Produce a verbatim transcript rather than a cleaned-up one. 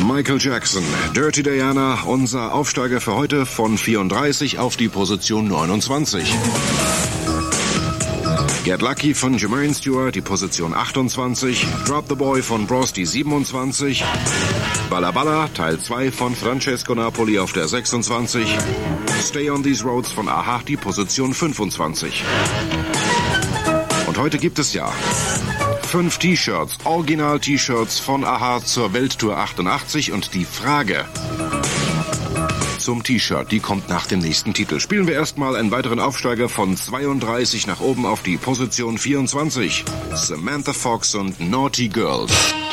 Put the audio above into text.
Michael Jackson, Dirty Diana, unser Aufsteiger für heute von vierunddreißig auf die Position neunundzwanzig. Get Lucky von Jermaine Stewart, die Position achtundzwanzig. Drop the Boy von Bros, die siebenundzwanzig. Balla Balla, Teil zwei von Francesco Napoli auf der sechsundzwanzig. Stay on These Roads von Aha, die Position fünfundzwanzig. Und heute gibt es ja fünf T-Shirts, Original-T-Shirts von Aha zur Welttour achtundachtzig und die Frage zum T-Shirt, die kommt nach dem nächsten Titel. Spielen wir erstmal einen weiteren Aufsteiger von zweiunddreißig nach oben auf die Position vierundzwanzig. Samantha Fox und Naughty Girls.